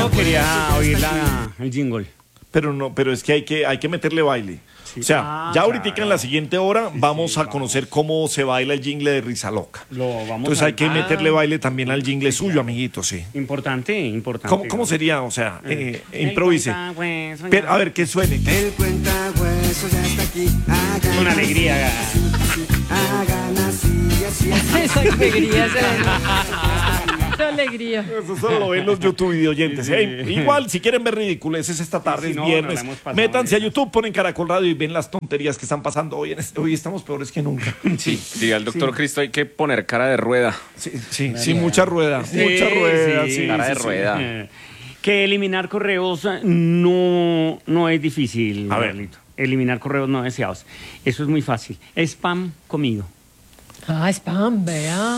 No, quería oír el jingle. Pero no, pero es que hay que meterle baile. Sí. O sea, ya ahorita en la siguiente hora vamos a conocer cómo se baila el jingle de Risa Loca. Entonces hay que meterle baile también al jingle suyo, amiguito, sí. Importante. ¿Cómo sería? O sea, improvise. Pero, a ver, que suene. El cuentahuesos ya está aquí. Con alegría. Hagan así, así, así. Esa alegría, esa alegría. Eso solo lo ven los YouTube video oyentes. Igual, si quieren ver ridiculeces esta tarde, es viernes, métanse a YouTube, ponen Caracol Radio y ven las tonterías que están pasando hoy. Hoy estamos peores que nunca. Sí, diga el doctor Cristo, hay que poner cara de rueda. Sí, mucha rueda. Mucha rueda, sí. Cara de rueda. Que eliminar correos no es difícil. A ver. Carlito. Eliminar correos no deseados. Eso es muy fácil. Spam comido. Ah, spam, vea.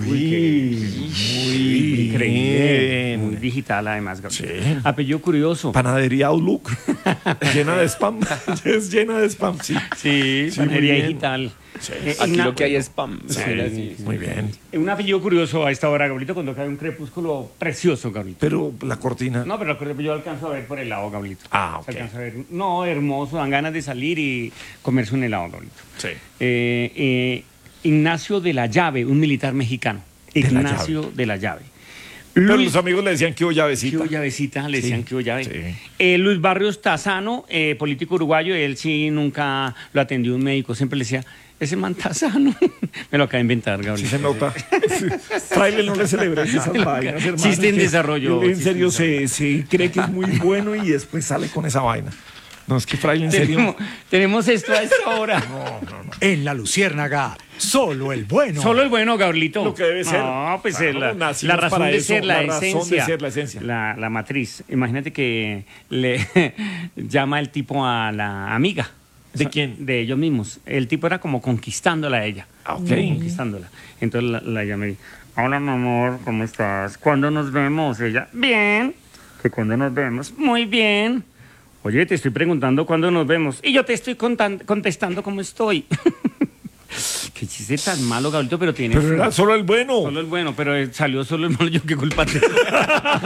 Muy Increíble. bien. Muy digital, además, Gabriel. Sí. Apellido curioso. Panadería Outlook. Llena de spam. Es llena de spam, sí. Sí, muy panadería bien. digital. Sí. Aquí lo que hay es spam. Muy bien. Un apellido curioso a esta hora, Gabrielito, cuando cae un crepúsculo precioso, Gabrielito. Pero la cortina. No, pero yo alcanzo a ver por el lado, Gabrielito. Ah, ok. Se alcanza a ver. No, hermoso, dan ganas de salir y comerse un helado, Gabrielito. Sí. Ignacio de la Llave, un militar mexicano. De la Ignacio de la Llave. Pero los amigos le decían que hubo llavecita. Que llavecita, le decían que hubo llave. Sí. Luis Barrios Tazano, político uruguayo, él sí nunca lo atendió un médico, siempre le decía, ese man Tazano. Me lo acaba de inventar, Gabriel. Sí se nota. Fraile no le celebres esas vainas, hermano. Chiste en desarrollo. En serio, se cree que es muy bueno y después sale con esa vaina. No, es que Fraile, en serio. Tenemos esto a esta hora. No. En La Luciérnaga, solo el bueno. Solo el bueno, Gabrielito. Lo que debe ser. No, pues Claro, la nacimos razón para de eso, ser, la razón esencia. de ser, la esencia. La matriz. Imagínate que le llama el tipo a la amiga. ¿De quién? De ellos mismos. El tipo era como conquistándola a ella. Ah, ok. Conquistándola. Entonces la llamé. Hola, mi amor, ¿cómo estás? ¿Cuándo nos vemos? Ella, bien. ¿Que cuándo nos vemos? Muy bien. Oye, te estoy preguntando cuándo nos vemos. Y yo te estoy contestando cómo estoy. Qué chiste tan malo, Gabrielito, pero tiene... Pero era solo el bueno. Solo el bueno, pero salió solo el malo. Yo, ¿qué culpa tengo?